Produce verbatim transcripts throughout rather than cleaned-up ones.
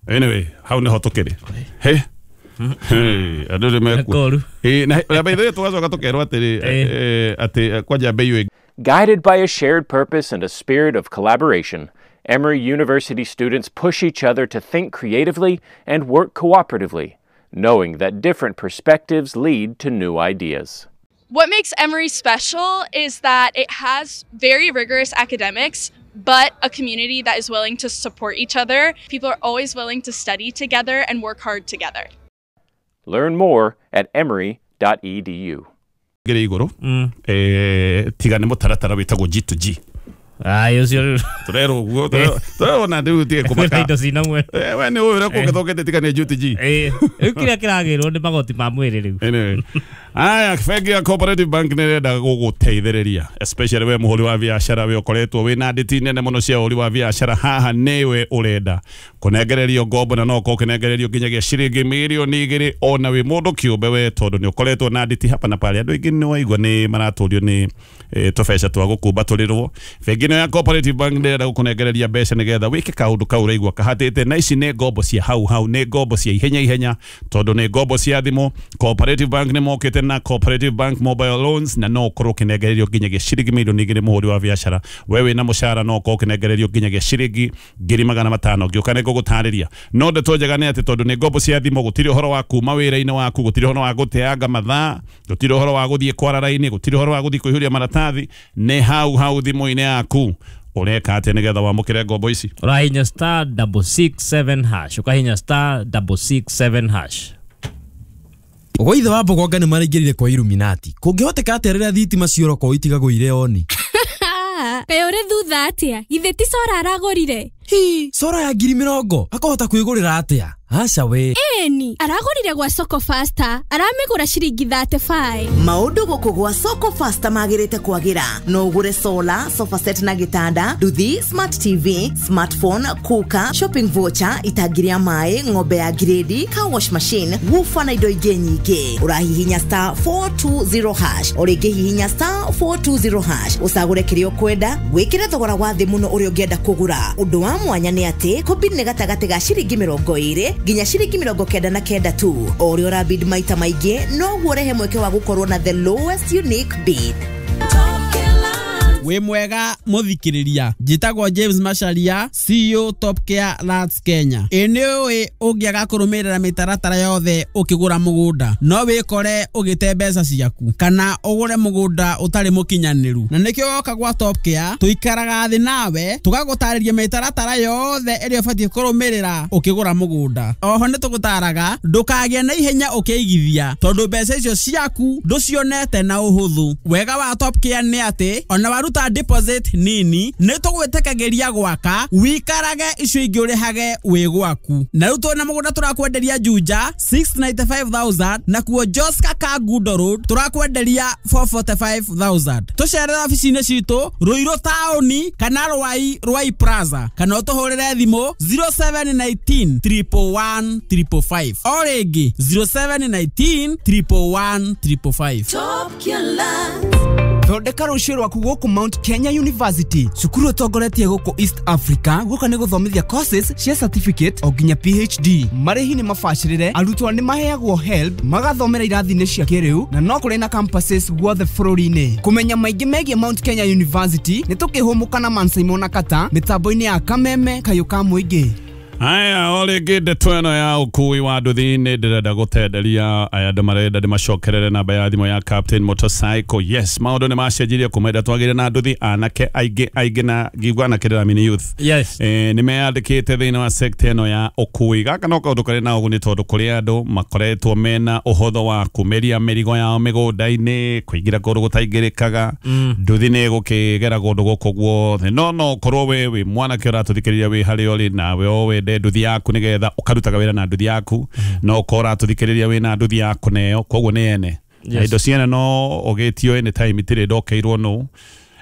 Anyway, how ne hotokere. Hey. Hey, adore me ku. Eh, na la baidhe tu azo katokero atiri eh ati kwaja beyu. Guided by a shared purpose and a spirit of collaboration, Emory University students push each other to think creatively and work cooperatively, knowing that different perspectives lead to new ideas. What makes Emory special is that it has very rigorous academics, but a community that is willing to support each other. People are always willing to study together and work hard together. Learn more at emory dot e d u. Gere igoro eh tigane mutaratara bitagwo G to G. Ah, yo sio. Torero go torero na ndu tie kumaka. Ito sina mwe. Eh wene ura ko gatoke tigane G to G. Eh, ukira kiragiro ndi magoti mamwere riu. Anyway. Aya, Fegi Cooperative Bank nerenda guguteithiriria, especially we muhuri wa biashara we ukoretwo wina nditi nene muno cia uri wa biashara haha niwe urenda kunengererio ngombo na no ko kunengererio nginyagia ciringi milioni igiri ona we mundu kiumbe we tondu ni ukoretwo na nditi hapa na pale andu ingi ni waigwa ni maraturio ni e, tofeca twa gukumba turirwo. Fegi no ya Cooperative Bank nerenda gukunengereria mbeca nigetha wike kaundu kau raigwa kahatite na ici ni ngombo cia hau hau ni ngombo cia ihenya ihenya tondu ni ngombo cia thimu. Cooperative Bank ni mokite na Cooperative Bank mobile loans na no koro kinegererio nginyagia ciringi milioni igiri muhuri wa biashara wewe na mushara no ko kinegererio nginyagia ciringi ngiri magana matano giukane gugutariria no ndeto njega ni ati tondu ni ngombo cia thimo gutiri horo wa kuma wira-ini waku gutiri horo wa guteanga mathaa gutiri horo wa guthie kwarara-ini gutiri horo wa guthie kuihuria maratathi ni hau hau thimo-ini yaku ureka ati nigetha wamukire ngombo ici urahinya star double six seven hash ukahinya star double six seven hash. Ogoithe wa Bogonga ni marigirire kwa Illuminati. Kungihoteka aterera thitima cioroko itigago ire oni. Kayo re thutha atia. Ithe ti sora aragorire. Hi, sora ya ngiri mirongo. Akahota kwigurira atia? Aca we. Eni, aragorire gwa Soko Faster. Aramigura ciringi thirty-five. Maundu guku gwa Soko Faster magirite kwagira. No ugure solar, sofa set na gitanda, duthi, smart T V, smartphone, kuka, shopping voucher, itagiria mai, ng'ombe ya grade, car wash machine, woofer na indo ingi nyingi. Urahihinya star four two zero hash. Oringi hihinya star four two zero hash. Usagure kirio kwenda, wikire thogora wa thi muno uri ungienda kugura. Undu wa mwanya ni ati, kombini ni gatagati ga ciringi mirongo iri ginya ciringi mirongo kenda na kenda tu. Ori ora bid maita maige no guorehe mweke wa gukorwo na the lowest unique bid. We mwega muthikiriria njitagwo James Macharia C E O Top Care Rats Kenya. Eniwe ungiaga kurumirira mitaratara yothe ukigura mugunda no wikore ugite mbeca ciaku kana ugure mugunda utari mukinyaniru na nikio oka gwa Top Care tuikaraga thi nawe tugagutariria mitaratara yothe iri ubatie kurumirira ukigura mugunda. Oho nitugutaraga ndukagie na ihenya ukiigithia tondu mbeca icio ciaku nducionete na uhuthu. Wega wa Top Care ni ati ona waru ta deposit nini nitugwitekageria gwaka wikarage icio ingi urihage wi gwaku na riu tuna mugunda turakwenderia Juja six ninety-five thousand na kuo Joska Kagundo Road turakwenderia four forty-five thousand. Tucerera ofisine citu Ruiru taoni kana Rwai Rwai Plaza kana utuhurire thimo zero seven one nine three one one three five oringi zero seven one nine three one one three five. Top Care thondeka rucio rwaku guku Mount Kenya University cukuru utongoretie guku East Africa guka ni guthomithia courses cia certificate o nginya P H D marihi ni mabacirire arutwo ni maheagwo help magathomera irathi-ini cia kiriu na no kuri na campuses guothe bururi-ini. Kumenya maingi megie Mount Kenya University ni tukihumuka na Man Simon Kata mitambo-ini ya Kameme Kayuka Muingi. Aya, ole gede tweno ya ukui wa nduthi ni ndirenda gutenderia aya andu marenda ndimacokerere namba ya thimo ya Captain Motorcycle. Yes, maundu ni macenjirie kumenda twagire na nduthi anake aige aige na gigwa na kirira mini youth. Yes. Eh ni meandikite thina wa sector eno ya ukui gaka no kaundu kari na uguni tondu kuri andu makoretwo mena uhotho wa kumeria mirigo yao migunda-ini kuingira kundu gutaingirikaga nduthi ni gukigera kundu guku guothe no no korwo we wi mwana ki uratuthikiriria wi hari ori nawe o we nduthi yaku nigetha ukarutaga wira na nduthi yaku no kora tuthikiriria wina nduthi yaku neyo koguo ni ene indo ciene no ogitio any time itire ndokeirwo no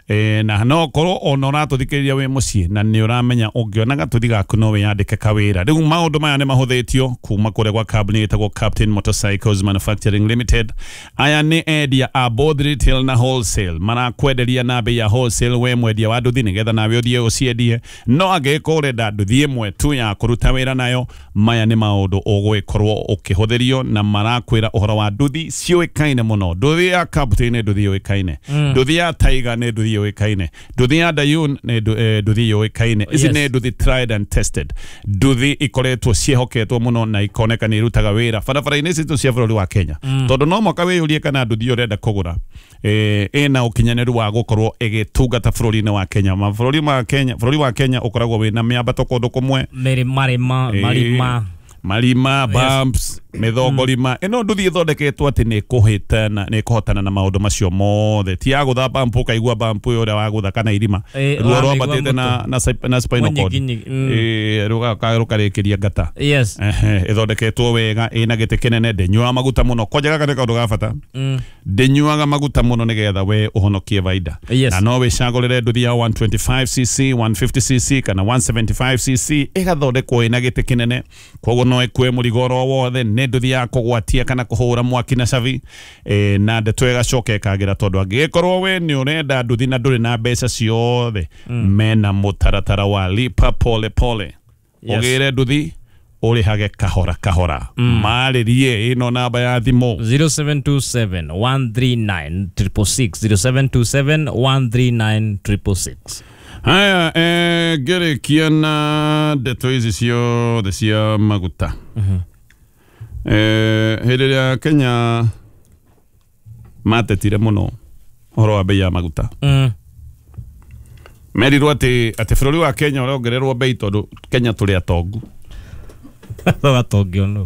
eh, na no korwo ona ũratũthikĩrĩria wĩ mũciĩ na nĩ ũramenya ũngĩona gatũthi gaku no wĩyandĩke kawĩra rĩu maũndũ maya nĩ mahũthĩtio kuma kũrĩa gwa kambuni ĩtagwo Captain Motorcycles Manufacturing Limited. Aya nĩ endia a both retail na wholesale, marakwenderia na bei ya wholesale we mwendia wa nduthi nĩgetha nawe ũthiĩ ũciendie, no angĩkorwo ũrenda nduthi ĩmwe tu ya kũruta wĩra nayo, maya nĩ maũndũ ũgũgĩkorwo ũkĩhũthĩrio na marakwĩra ũhoro wa nduthi ciũĩkaine mũno. Nduthi ya Captain nĩ nduthi yũĩkaine, nduthi ya Tiger nĩ nduthi yũĩkaine, nduthi ya Dayun nĩ nduthi yũĩkaine. Ici nĩ nduthi tried and tested, nduthi ikoretwo ciehoketwo mũno na ikoneka nĩ irutaga wĩra barabara-inĩ citũ cia bũrũri wa Kenya. Tondũ no mũhaka wĩyũrie kana nduthi ũrenda kũgũra ĩna ũkinyanĩru wa gũkorwo ĩgĩtungata bũrũri-inĩ wa Kenya. Mabũrũri ma Kenya, bũrũri wa Kenya ũkoragwo wĩna mĩambato kũndũ kũmwe, marima marima marima bumps mithongorima ino nduthi ithondeketwo ati ni kuhitana ni kuhotana na maundu macio mothe ti ya gutha bump ukaigua bump uria wa gutha kana irima ruo rwambatite na na spinal cord eh ruga rukarikiria ngata yes eh ithondeketwo wega ina gite kinene ndenyua maguta muno koja gaka kaundu ga bata ndenyuaga maguta muno nigetha we uhonokie vaida na no we cagurire nduthi ya one twenty-five c c one fifty c c kana one seventy-five c c igathondekwo ina gite kinene koguo no ikue murigoro wothe ne nduthi ya kugwatia kana kuhura mwaki na cavi e, na ndeto igacoka ikagira tondu angikorwo we ni urenda nduthi na nduri na mbeca ciothe mm. mena mutaratara wa lipa pole pole yes. Ugire nduthi urihage kahora kahora mm. maririe ino namba ya thimo zero seven two seven one three nine six six zero seven two seven one three nine six six. Haya eh gere kiana ndeto hizi cio the cia maguta mhm eh hĩrĩa Kenya matetire muno horo wa bei ya maguta mm. merirwo ati ati bũrũri wa Kenya ũrongererwo bei tondũ Kenya tũrĩ atongu atongu no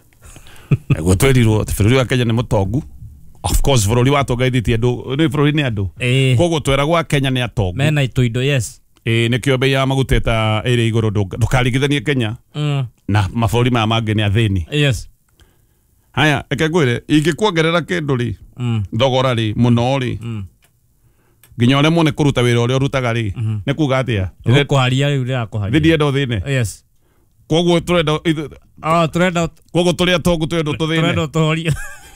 ego twerirwo ati bũrũri wa Kenya nĩ mũtongu. Of course bũrũri wa tũgeithĩtie andũ nĩ bũrũri nĩ andũ koguo tweragwo Kenya nĩ atongu mena itoindo yes eh nĩkĩo bei ya maguta ta ĩrĩ igũrũ ndũkarigithanie Kenya mm. na mabũrũri maya mangĩ nĩ athĩni yes. Haya eke ngwire ingĩkuongerera kĩndũ ri mm. thogora ri muno ri mm. nginya ole mone kuruta wĩra ũrĩa ũrutaga ri mm -hmm. nĩ kuga atĩa ũkũharia rĩu rĩa kũharia thidi endo thine yes koguo turenda ah turenda koguo tũrĩa tongu twendo tũthine turenda tũhoria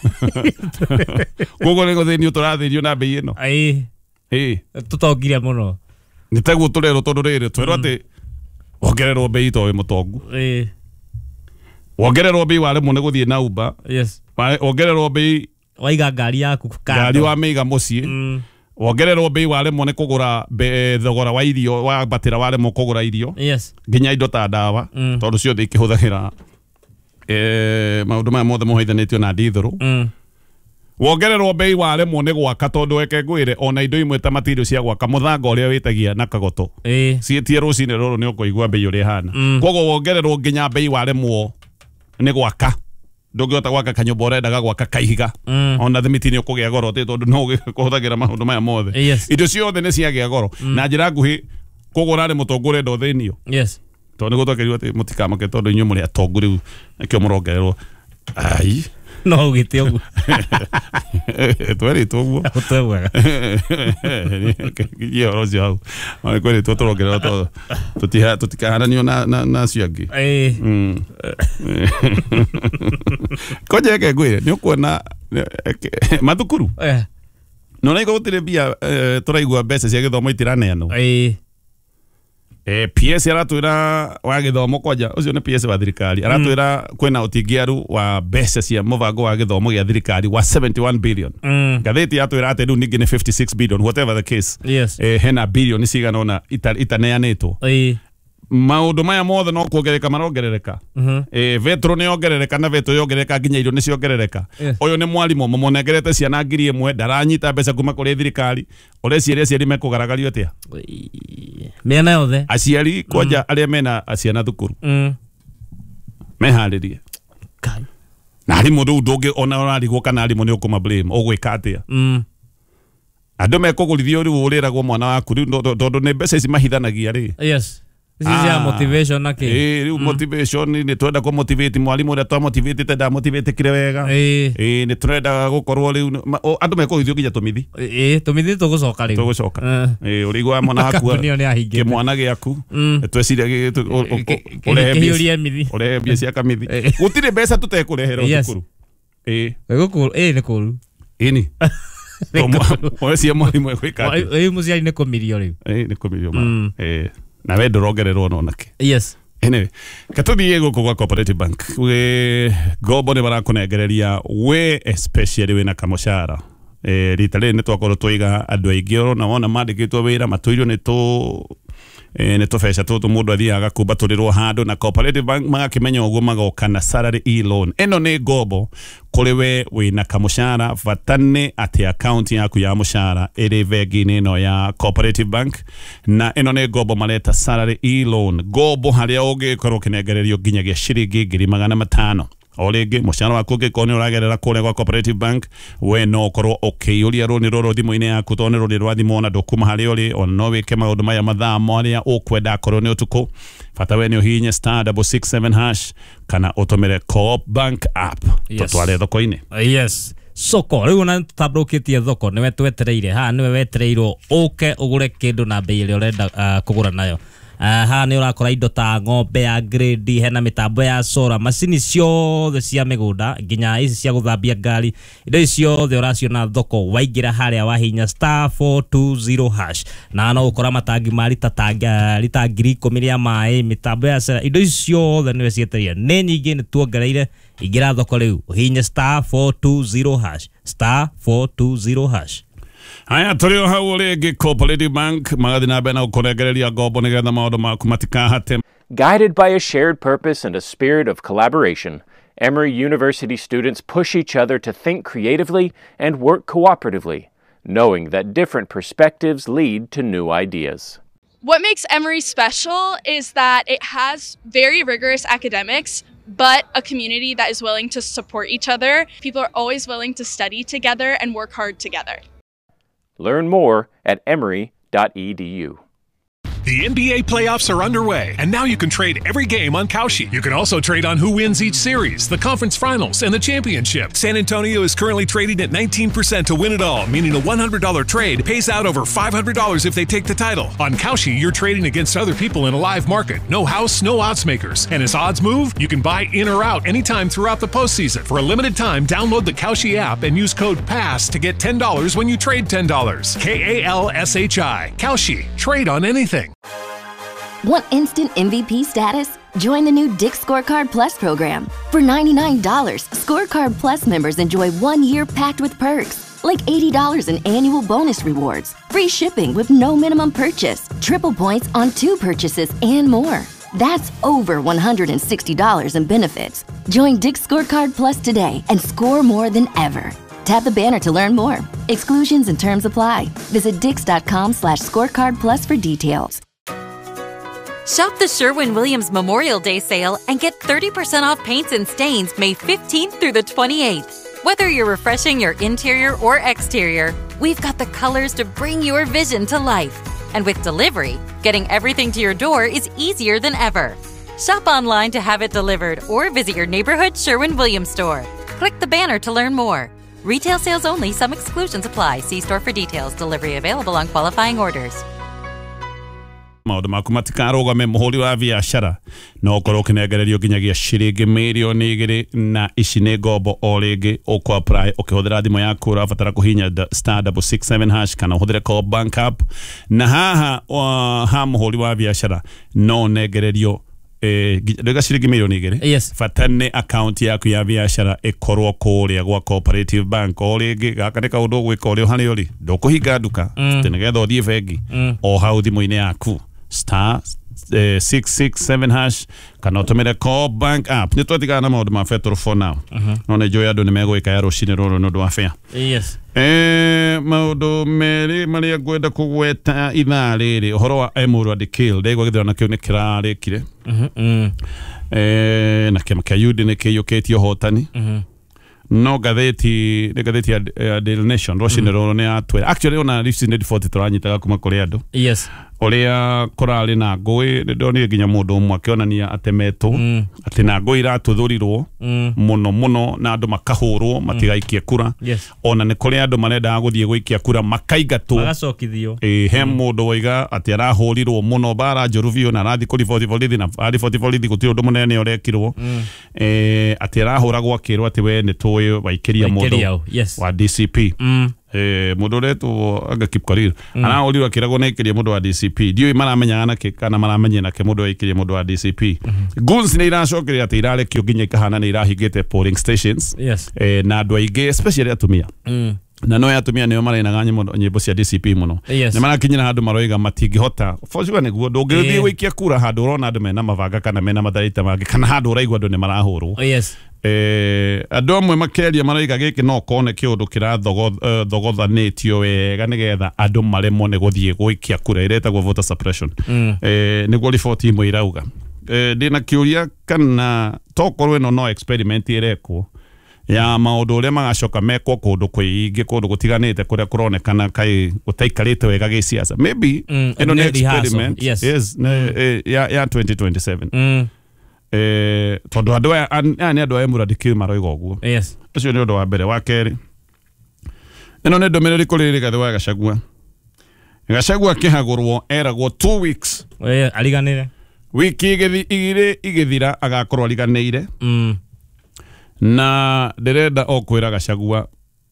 koguo nĩ gũthĩnio tũrathĩrio na bei ĩno ai eh tũtongire mũno nĩ teguo tũrerwo tondũ rĩrĩ twerwo atĩ ongererwo bei to wĩ mũtongu eh ongererwo bei wale mone guthie na Uber yes ongererwo bei waiga ngari yaku ngari wa meiga mucii mm. ongererwo bei wale mone kugura thogora wa irio wa batira wale mo kugura irio yes nginya indo ta dawa mm. tondu ciothe ikihuthagira eh maundu maya mothe mohaithanitio na ndithuru mm. wongererwo bei wale mone gwaka tondu weke ngwire ona indo imwe ta matirio cia gwaka muthanga uria witagia na kagoto eh cietie rucine ruru ni ukuigua bei uria hana mm. koguo wongererwo nginya bei wale muo ni gwaka ndũngĩhota gwaka kanyũmba ũrendaga gwaka kaihiga mm. ona thimiti nĩ ũkũgĩa goro tondũ no ũkũhũthagĩra maũndũ maya mothe yes. indo ciothe nĩ ciagĩa goro mm. na njĩra nguhĩ kũgũra rĩ mũtongu ũrenda ũthĩnio yes. tondũ nĩ gũtũkĩrio atĩ mũtikamake tondũ inyuĩ mũrĩ atongu rĩu nĩkĩo mũrongererwo ai no ũgĩte ũguo twerĩtwo ũguo ũtwega gĩe oro cio hau ona kwĩrĩtwo tũrongererwo tondũ tũtikahananio na acio angĩ koja eke ngwĩre nĩ ũkuona mathukuru nona iko gũtirĩ mbia tũraigua mbeca cia gĩthomo itiraneanwo Eh P S aratwira wa githomo kwaja ucio ni P S wa thirikari aratwira kwena utingiaru wa mbeca cia mubango wa githomo gya thirikari wa seventy-one billion mm. gatheti yatwira ate ningi ni fifty-six billion whatever the case yes. eh hena billion cigana ona itaneanitwo ita maundu maya mothe no kuongerereka marongerereka mm -hmm. eh vetro ni ongerereka na vetro yongerereka nginya irio ni ciongerereka yes. Uyu ni mwalimu mumonengerete ciana ngiri imwe daranyita mbeca kuma kuri thirikari ureciria ciari mekugaragario atia mena yothe aciari kwaja mm. aria mena ciana thukuru mm. meharirie kai na arimu ndu ndungi ona urarigwo kana arimu ni ukuma blame ogwika atia mm. andu mekugurithio riu uriragwo mwana waku riu tondu ni mbeca ici mahithanagia ri yes This is your motivation nake. Eh, riu motivation ni twenda ko motivate mwalimu uria twa motivate tenda motivate kire wega. Eh, eh ni twenda gukorwo riu andu meko ithio nginya tumithi. Eh, tumithi tugucoka riu. Tugucoka. Eh, urigwa mwana waku. Ke mwana giaku. Tweciria urehe mithi. Urehe mbia cia kamithi. Gutire mbeca tutekurehera thukuru. Eh. Gukuru, eh ni kuru. Ini. Oe cia mwalimu ekwika. Eh, muciari ni kumirio riu. Eh, ni kumirio ma. Eh. Na we ndorongererwo no nake. Yes. Anyway, katuthie guku gwa Cooperative Bank. We ngombo ni barakunengereria we especially we na kamushara. Eh, rita rĩrĩ nĩ twakorwo twiga andũ aingĩ oro na wona mandĩkĩtwo wĩra matuirio nĩ tu eh, nĩ tũbeca tũtũ mũndũ athiaga kumbatũrĩrwo handũ na Cooperative Bank magakĩmenya ũguo magoka na salary e-loan. Ĩno nĩ ngombo kũrĩ we wĩna kamushara bata nĩ atĩ account yaku ya mushara ĩrĩ bengi-inĩ ĩno ya Cooperative Bank na ĩno nĩ ngombo mareta salary e-loan. Ngombo harĩa ũngĩkorwo ũkĩnengererio nginyagia ciringi ngiri magana matano. O rĩngĩ mushara waku ũngĩkorwo nĩ ũragerera kũrĩa gwa Cooperative Bank we no ũkorwo ũkĩiyũria rũni rũrũ thimũ-inĩ yaku tondũ nĩ rũni rwa thimũ na ndũkuma harĩa ũrĩ ona no wĩke maũndũ maya mathaa marĩa ũkwenda akorwo nĩ ũtukũ. Bata we nĩ ũhihinye star double six seven hash kana ũtũmĩre Co-op Bank app tũtware thoko-inĩ. Yes. Soko riu na tutabũrũkĩtie thoko niwe twetereire ha niwe wetereirwo ũke ũgũre kĩndũ na bei ĩrĩa ũrenda kũgũra nayo. Ha nĩ ũrakora indo ta ng'ombe ya grade, hena mitambo ya solar, macini ciothe cia mĩgũnda nginya ici cia gũthambia ngari, indo icio ciothe ũraciona thoko waingĩra harĩa wahinya star four two zero hash na no ũkora matangi ma rita tanga rita ngiri ikũmi rĩa maĩ, mitambo ya solar, indo icio ciothe nĩwe cietereire nĩ nyingĩ nĩ tuongereire. Ingĩra thoko rĩu uhihinye star four two zero hash star four two zero hash. Aya tũrĩ o hau rĩngĩ Cooperative Bank magathi na mbere na gũkũnengereria ngombo nĩgetha maũndũ maku matikahate. Guided by a shared purpose and a spirit of collaboration, Emory University students push each other to think creatively and work cooperatively, knowing that different perspectives lead to new ideas. What makes Emory special is that it has very rigorous academics, but a community that is willing to support each other. People are always willing to study together and work hard together. Learn more at emory dot e d u. The N B A playoffs are underway, and now you can trade every game on Kalshi. You can also trade on who wins each series, the conference finals, and the championship. San Antonio is currently trading at nineteen percent to win it all, meaning a one hundred dollars trade pays out over five hundred dollars if they take the title. On Kalshi, you're trading against other people in a live market. No house, no odds makers. And as odds move, you can buy in or out anytime throughout the postseason. For a limited time, download the Kalshi app and use code PASS to get ten dollars when you trade ten dollars. K A L S H I. Kalshi. Trade on anything. Want instant M V P status? Join the new Dick's Scorecard Plus program. For ninety-nine dollars, Scorecard Plus members enjoy one year packed with perks, like eighty dollars in annual bonus rewards, free shipping with no minimum purchase, triple points on two purchases, and more. That's over one hundred sixty dollars in benefits. Join Dick's Scorecard Plus today and score more than ever. Tap the banner to learn more. Exclusions and terms apply. Visit dix.com slash scorecard plus for details. Shop the Sherwin-Williams Memorial Day sale and get thirty percent off paints and stains May fifteenth through the twenty-eighth. Whether you're refreshing your interior or exterior, we've got the colors to bring your vision to life. And with delivery, getting everything to your door is easier than ever. Shop online to have it delivered or visit your neighborhood Sherwin-Williams store. Click the banner to learn more. Retail sales only. Some exclusions apply. See store for details. Delivery available on qualifying orders. Maũndũ maku matikarũgame mũhũri wa biacara no ũkorwo ũkĩnengererio nginyagia ciringi mirioni igĩrĩ na ici nĩ ngombo o rĩngĩ ũkũ apply ũkĩhũthĩra thimũ yaku ũrabatara kũhihinya star double six seven hash kana ũhũthĩre Co-op Bank app na haha ha mũhũri wa biacara no nengererio eh ndega ciringi mirioni igĩrĩ. Yes. Bata nĩ account yaku ya biacara ĩkorwo kũrĩa gwa Cooperative Bank o rĩngĩ gaka nĩ kaũndũ gwĩka ũrĩ harĩa ũrĩ ndũkũhinga nduka nĩgetha ũthiĩ bengi o hau thimũ-inĩ yaku star uh, six six seven hash kana ũtũmĩre Co-op Bank app. Nĩ twatigaga na maũndũ ma Fetro for now. No nĩ njũĩ andũ nĩ megwĩka ya rũcinĩ rũrũ nĩ ũndũ wa fare. Yes. Eh, maũndũ merĩ marĩa ngwenda kũgweta ithaa rĩrĩ ũhoro wa Emuru Adikil ndegwa gĩthurano kĩu nĩ kĩrarĩkire. Eh, na kĩama kĩa U D A nĩ kĩiyũkĩtie ũhotani. no gatheti ne gatheti ya uh, Daily Nation rocine roro ne atwe actually ona recent forty turanyitaga kuma kuri andu yes oria korali na ngui ndonire ginya mundu umwe akionania atemetwo mm. ati na ngui iratuthurirwo mm. muno muno na andu makahurwo matigaikie kura yes. ona ni kuri andu marenda guthie guikia kura makaigatwo magacokithio eh he mundu waiga ati arahurirwo muno bara njoruvio na rathi kuri forty forty na ari forty forty gutiri undu munene urekirwo mm. eh ati arahuragwo akirwo ati we ni tuwe waikiria mundu yes. wa D C P mm. eh mundu retu aga keep career mm. ana ulirwa akiragwo na ikiria mundu wa D C P dio imaramenyaga nake kana maramenye nake mundu wa ikiria mundu wa D C P mm -hmm. guns ni iracokeria ati irarekio ginya ikahana ni irahingite polling stations yes. eh na andu aige especially atumia mm. na no atumia nio marainaga nyimbo cia D C P muno yes. ni marakinyira handu maroiga matingihota for sure niguo ndungithii yeah. wikia kura handu urona andu mena mabanga kana mena matharita mangi kana handu uraigua andu ni marahurwo oh, yes. eh andu amwe makeria maraiga giki no kone kiundu kirathogothanitio wega nigetha andu maremwo ni guthie gwikia kura iretagwo voter suppression mm. eh niguo report imwe irauga eh ndina kiuria kana tokorwo ino no experiment irekwo ya maundu uria magacoka mekwo kundu kwingi kundu gutiganite kuria kuronekana kai gutaikarite wega gi siasa maybe mm, ino next experiment yes, yes mm. ne, eh, ya ya twenty twenty-seven mm. eh tondu andu aya ni andu aya muradikiri maroiga uguo yes ucio ni undu wa mbere wa keri ino ne ndomereri kuri Rigathi wa Gachagua Gachagua kihagurwo eragwo two weeks eh aliganire wiki igithi igire igithira agakorwo aliganire mm. na ndirenda okwira Gachagua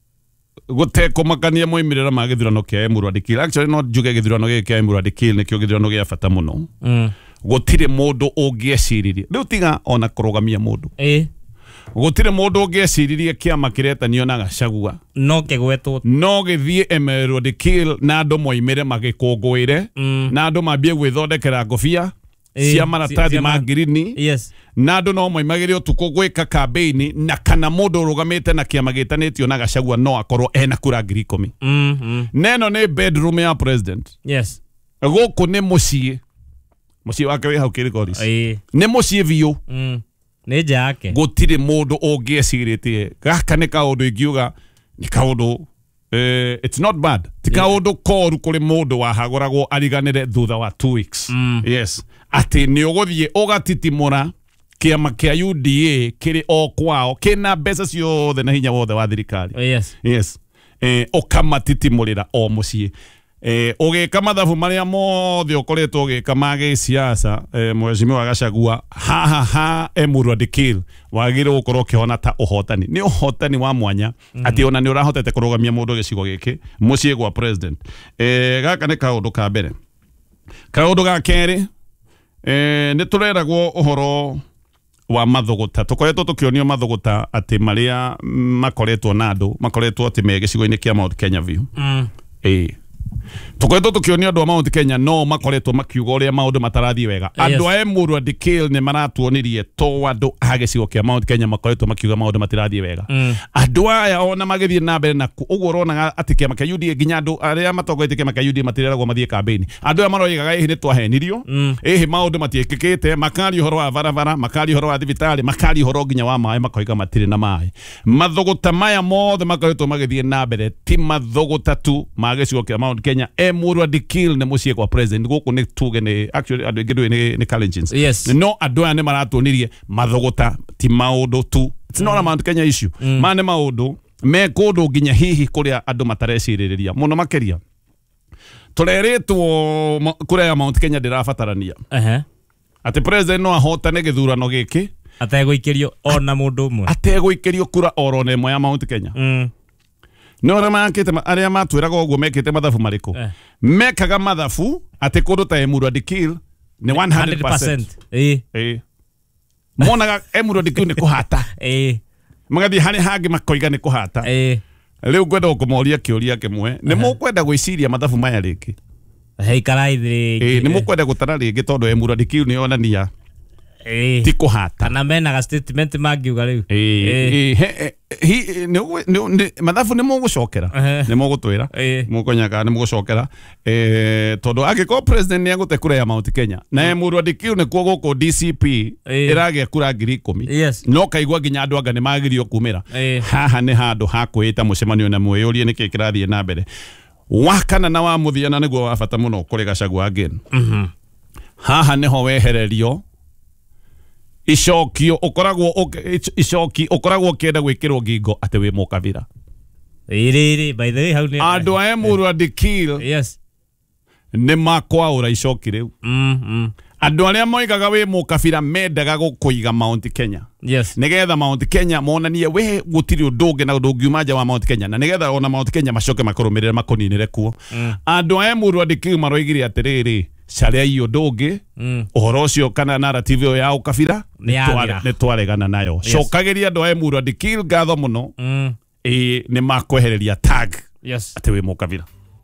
gutekumakania moimirira ma githurano kia Emuru Adikil actually not juge githurano giki kia Emuru Adikil nikio githurano gia bata muno mm. gutire mundu ungieciririe riu tiga ona kurugamia mundu eh gutire mundu ungieciririe kiama kiretanio na Gachagua no kigwetwo no githie Emuru Adikil na andu moimire magikungwire mm. na andu mambie gwithondekera ngobia cia maratathi ma ngirini yes na andu no moimagire utuku gwika campaign na kana mundu urugamite na kiama gitanitio na Gachagua no akorwo ena kura ngiri ikumi mm -hmm. neno ni bedroom ya president yes guku ni mucii mucii wake wi hau Kilgoris ni mucii biu mm. ni jake gutire mundu ungieciritie gaka ni kaundu ingiuga ni kaundu Uh, it's not bad tika undu yeah. koru kuri mundu wahagoragwo ariganire thutha wa two weeks mm. yes ati ni uguthie ugatitimura kiama kia U D A kiri o kwao kina mbeca ciothe na hinya wothe wa thirikari oh, yes yes eh ukamatitimurira o mucii eh ugika mathabu maria mothe ukoretwo ugika mage siasa eh Mheshimiwa Gachagua ha ha ha Emuru Adikil wagire gukorwo kihona ta uhotani ni uhotani wa mwanya mm -hmm. ati ona ni urahotete kurugamia mundu gicigo giki mucii gwa president eh gaka ni kaundu ka mbere kaundu ga keri eh ni tureragwo uhoro wa mathuguta tukoretwo tukionio mathuguta ati maria makoretwo na andu makoretwo ati me gicigo-ini kia Mount Kenya View mm. eh tukoretwo tukionio andu a Mount Kenya no makoretwo makiuga uria maundu matarathie wega andu a Emuru Adikil ni maratuonirie to andu a gicigo kia Mount Kenya makoretwo makiuga maundu matirathie wega andu aya ona magithie na mbere na uguo urona ati kiama kia U D A ginya andu aria matongoretie kiama kia U D A matireragwo mathie campaign andu aya maroigaga ihi ni twahenirio ihi maundu matiekikite makari horo wa barabara makari horo wa thibitari makari horo ginya wa maai makoiga matire na maai mathuguta maya mothe makoretwo magithie na mbere ti mathuguta tu ma gicigo kia Mount Kenya Emuru Adikil ne mucii kwa president guku ni tuge ni actually andu ingi ni ni Kalenjins yes. no andu aya ni maratunirie mathuguta ti maundu tu it's mm. not a Mount Kenya issue mm. mane maundu me kundu ginya hihi kuria andu matareciiriria muno makeria tureritwo kuria Mount Kenya ndirabatarania uh -huh. ati president no ahotane githurano giki ategwikirio ona mundu umwe ategwikirio kura orone imwe ya Mount Kenya mm. no ramakite aria matwiraga uguo mekite mathabu mariku eh. mekaga mathabu ati kundu ta Emuru Adikil ni one hundred percent eh eh monaga Emuru Adikil ni kuhata eh magathi hani hangi makoiga ni kuhata eh riu ngwenda kumoria kiuria kimwe ni mukwenda gwiciria mathabu maya ringi hei karai thiri eh ni mukwenda gutara ringi tondu Emuru Adikil ni onania ti kuhata kana mena ga statement magiuga riu eh ni mathabu ni mugucokera ni mugutwira mukonyaga ni mugucokera eh tondu agiko president ni agute kura ya Mount Kenya na muru adikiu ni kuo guko D C P irage kura ngiri ikumi no kaigwa ginya andu anga ni magirio kumira haha ni handu hakwita mucemanio na mweyurie ni kikirathie na mbere wakana na wa muthiana niguo wa bata muno kuri Gachagua again haha niho wehererio icokio ukoragwo icoki ukoragwo kienda gwikirwo ngingo ate wi mukabira iriri by the way how ni andu a muru adikil yes ni makwa ura icoki riu mhm andu aria moigaga wi mukabira mendaga gukuiga Mount Kenya yes nigetha Mount Kenya monanie we gutiri udunge na ndungiuma nja wa Mount Kenya na nigetha ona Mount Kenya macoke makurumirira makoninire kuo andu a muru adikil maroigire atiriri caria iyo ndungi uhoro ucio kana narrative ya ukabira ni twaregana nayo cokagiria andu a muru adikil ngatho muno eh ni makwehereria tag ati wi mukabira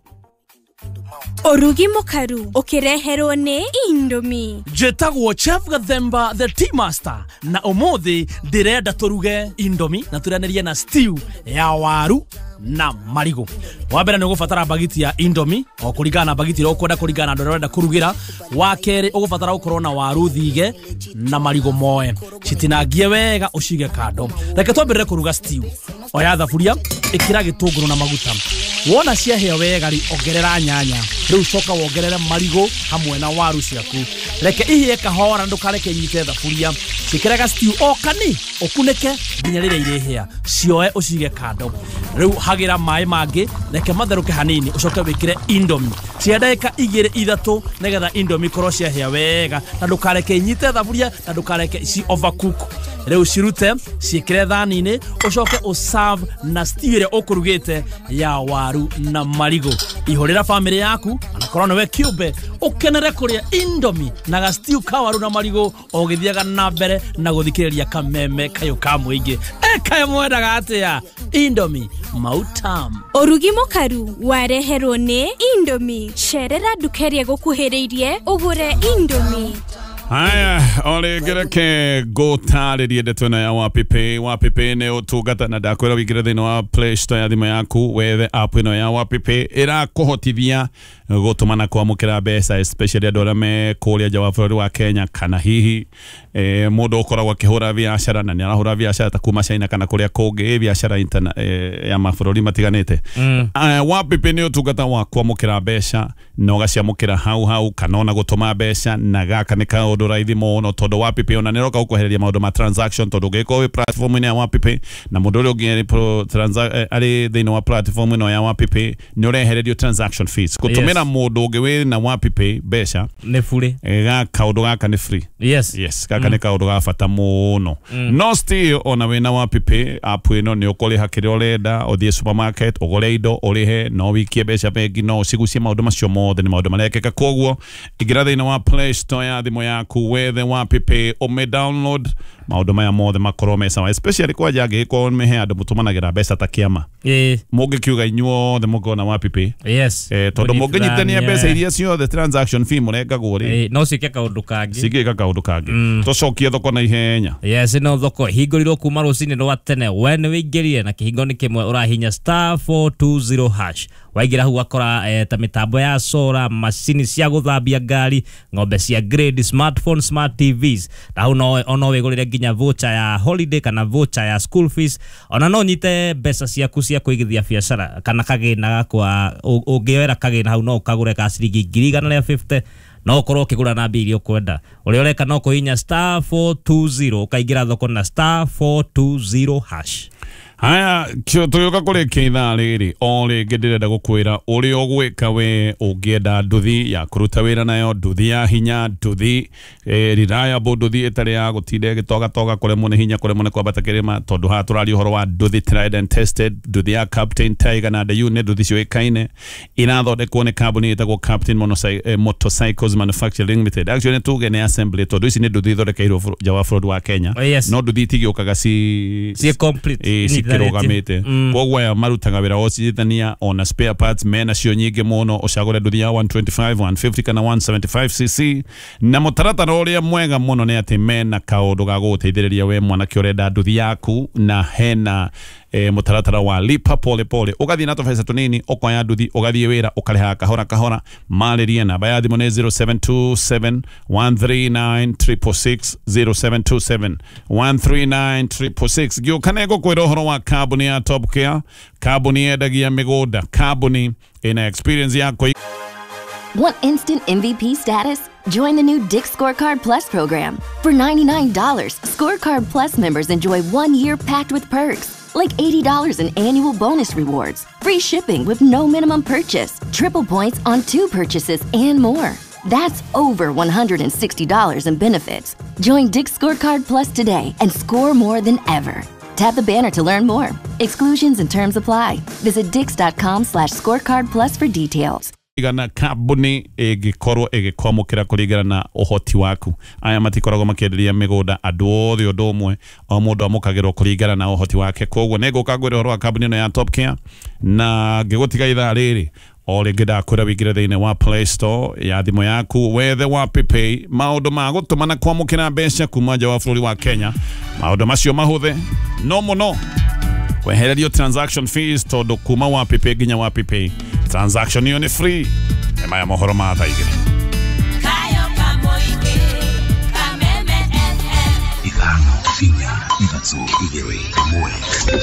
Orugi mukaru ukireherwo ni Indomie. Jetagwo Chef Gathemba the Tea Master na umuthi ndirenda turuge Indomie na turanerie na stew ya waru na marigo. Wabera ni ugufatara bagiti ya Indomie o kuringana na bagiti ro ukwenda kuringana na ndorenda kurugira. Wa keri ugufatara ukorwo na waru thige na marigo moe. Citinangie wega ucige kando. Reke twambirire kuruga stew. Oya thaburia ikira gitunguru na maguta. Wona ciahĩa wega ri ongerera nyanya. Riu coka wongerere marigo hamwe na waru ciaku. Reke ihie kahora ndukareke inyite thaburia. Cikiraga stew o kani ukunike nginya rĩrĩa irĩhĩa. Cioe ucige kando. Riu hagira mai mangi reke matheruke hanini ucoke wikire Indomie. Cia ndagĩka igĩrĩ ithatu nigetha Indomie korwo ciahĩa wega na ndukareke inyite thaburia na ndukareke ci overcook. Riu cirute ciikire thani-ini ucoke userve na stew ĩrĩa ukurugite ya waru na marigo. Ihorera family yaku anakorwo niwe kiumbe ukenere kuria Indomie na ga stew ka waru na marigo ogithiaga na mbere na guthikiriria kameme kayo ka muingi eka mwendaga atia Indomie mautam. Orugi mukaru wareherwo ni Indomie. Cerera ndukerie gukuhiriirie ugure Indomie. Haya, ole gereke gutaririe ndeto na ya Wapipe. Wapipe ne utungata na ndakwira wigire thini wa Play Store ya thimu yaku wethe app ino ya Wapipe irakuhotithia gutumana kwamukira mbeca especially andu aria me kuria nja wa bũrũri wa Kenya kana hihi e, mundu ukoragwo akihura biashara na ni arahura biashara ta kuma China kana kuria kungi biashara interna e, ya mabũrũri matiganite. Mm. Uh, Wapipe ne utungata wa kwamukira mbeca no gaciamukira hau hau kana ona gutuma mbeca na gaka ni kaundu raithi muno tondu Wapipe ona niroka gukuhereria maundu ma transaction tondu giko wi platform ine ya Wapipe na mundu uri ungi pro transact ari thini wa platform ino ya Wapipe ni urehererio transaction fees gutumira mundu ungi wi na Wapipe mbeca ni free ga kaundu gaka ni free. Yes yes kaka ni kaundu ga bata muno. No still ona wi na Wapipe app ino ni ukuriha kiria urenda uthie supermarket ugure indo urihe no wikie mbeca bengi no cigucie maundu macio mothe ni maundu marekeka koguo igira thini wa Play Store ya thimu yaku wethe Wapipe ume download maundu maya mothe makorwo me sawa especially kwa jage ko mehe andu mutumanagira mbeca ta kiama eh mugikiuga inyuo the mugona Wapipe yes eh tondu muginyitania mbeca iria cio the transaction fee murengagwo ri eh no cike kaundu kangi cike kaundu kangi tucokie thoko na ihenya. Yes no thoko hingorirwo kuma rucini rwa tene when wingirire na kihingo ni kimwe urahinya star four two zero hash waigira hu akora eh, ta mitambo ya solar machine cia guthambia ngari ng'ombe cia grade smartphone smart T Vs na hu no ono wigurire nginya voucher ya holiday kana voucher ya school fees ona no nyite mbeca ciaku cia kuigithia biashara kana kagina gakwa ungioera kagina hau no ukagure ka ciringi ngiri igana rĩa fifty no ukorwo ukigura na mbiri ukwenda uri ureka no kuhinya star four two zero ukaigira thoko na star four two zero hash. Haya kyo tuyuka kuri kitha riri oli ndirenda gukwira uri ogwika we ungienda nduthi ya kuruta wira nayo nduthi ya hinya nduthi e, reliable nduthi itari ya gutinde gitoga toga kure mune hinya kure mune kwambata kirima tondu ha turari uhoro wa nduthi tried and tested nduthi ya Captain Tiger na the unit nduthi cio ikaine irathondekwo ni kambuni itagwo Captain Motorcycle, eh, Motorcycles Manufacturing Limited. Actually tuge ni assembly tondu ici ni nduthi ithondekeirwo nja wa bũrũri wa Kenya. Oh, yes. No nduthi tigiokaga si si complete eh, si kirogamite kogwo ya marutaga wira ocithania ona spare parts mena cio nyingi muno ucagure nduthi ya one twenty-five one fifty kana one seventy-five c c na mutaratara uria mwega muno ni ati mena kaundu ga guteithiriria we mwana ki urenda nduthi yaku na hena e, mutaratara wa lipa pole pole ugathi na tofesa tunini okoya nduthi ugathi wira ukariha kahora kahora mariria namba ya thimu ni zero seven two seven one three nine six six zero seven two seven one three nine six six giukane gukwira uhoro wa kambuni ya Top Care kambuni yendagia migunda kambuni ina experience yako. Want instant M V P status? Join the new Dick's Scorecard Plus program. For ninety-nine dollars, Scorecard Plus members enjoy one year packed with perks, like eighty dollars in annual bonus rewards, free shipping with no minimum purchase, triple points on two purchases, and more. That's over one hundred sixty dollars in benefits. Join Dick's Scorecard Plus today and score more than ever. Tap the banner to learn more. Exclusions and terms apply. Visit dix.com slash scorecard plus for details. Igana kambuni egikorwo egikwamukira kurigana na uhoti waku aya matikoragwo makenderia migunda andu othe undu umwe o mundu amukagirwo kurigana na uhoti wake kogwo nego kagwira uhoro wa kambuni no ya Top Care na ngigutiga ithaa riri o ringi ndakwira wingire thiini wa Play Store ya thimu yaku wethe wa Pay maundu ma gutumana kwamukira mbeca kuma nja wa bururi wa Kenya maundu macio mahuthe no muno kwehererio transaction fees tondu kuma wa Pay ginya wa Pay transaction hiyo ni free ema ya mohoro ma tha igire kayo kamoike kameme fm ithano finya ithatũ igĩrĩ ĩmwe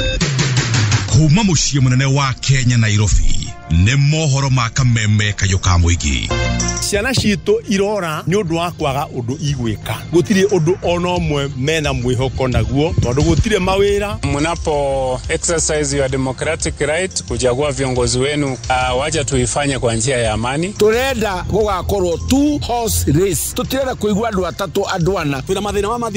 kuma muciĩ munene wa Kenya Nairobi nĩ mohoro ma kameme kayo ka mũingĩ ciana citũ irora nĩ ũndũ wa kwaga ũndũ igwĩka gũtirĩ ũndũ ona ũmwe mena mwĩhoko naguo tondũ gũtirĩ mawĩra. Mnapo exercise your democratic right kuchagua viongozi wenu, uh, wacha tuifanye kwa njia ya amani. Turenda gũgakorwo two horse race, tutirenda kuigua andũ atatũ andũ ana. Twina mathĩna ma